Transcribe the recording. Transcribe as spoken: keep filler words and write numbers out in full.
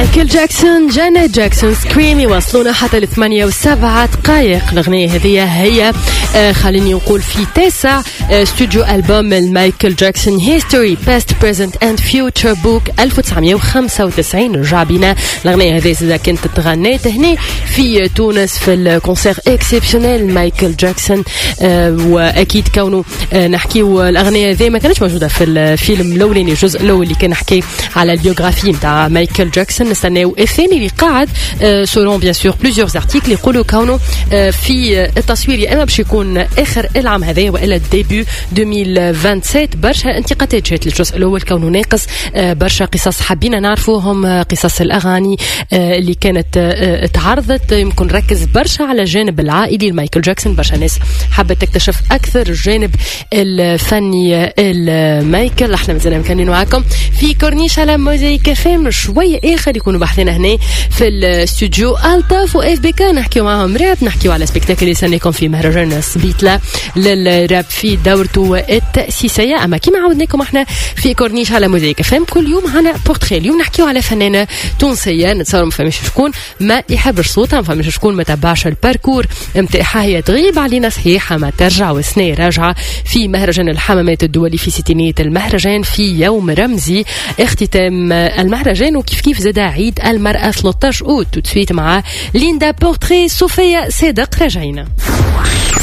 مايكل جاكسون جانيت جاكسون سكريم يوصلونا حتى لثمانية وسبعة دقائق. الأغنية هذه هي آه خليني نقول في تاسع آه استوديو ألبوم مايكل جاكسون هيستوري باست بريزنت اند فيوتشر بوك ألف وتسعمية وخمسة وتسعين. رجع بنا الأغنية هذه إذا كنت تغنيت هنا في تونس في الكونسير اكسبشنال مايكل جاكسون آه وأكيد كونه آه نحكيو الأغنية هذه ما كانتش موجودة في الفيلم الأولاني الجزء الأول اللي كان نحكي على البيوغرافي نتاع مايكل جاكسون. نستناو الثاني اللي قاعد سولون بيان سور بليزيور ارتيكل يقولوا كونه في التصوير يا اما باش يكون اخر العام هذا والا ديبيو ألفين وسبعة وعشرين. برشا انتقادات جات للجزء الاول كونه ناقص برشا قصص حابين نعرفوهم، قصص الاغاني اللي كانت تعرضت يمكن ركز برشا على الجانب العائلي لمايكل جاكسون. برشا ناس حابه تكتشف اكثر الجانب الفني المايكل. احنا مازلنا مكملين معاكم في كورنيش على موزايك فام شويه اخر يكونوا بحثنا هنا في الاستوديو الطاف واف بي كا نحكيو معهم راب، نحكيو على سبيكتاكل اللي سنيكم في مهرجان سبيتلا للراب في دورته التأسيسية. اما كيما عودناكم احنا في كورنيش على موزايك فام كل يوم عنا بورتري. اليوم نحكيو على فنانه تونسيه نتصور ما فهمش شكون ما يحبش صوتها، ما فهمش شكون ما تبعش الباركور نتاعها، هي تغيب علينا صحيحه ما ترجع وسنه راجعه في مهرجان الحمامات الدولي في ستينية المهرجان في يوم رمزي اختتام المهرجان وكيف كيف زاد عيد المرأة ثلاثة عشر أوت. تسويت مع ليندا بورتري صوفيا صادق راجعين.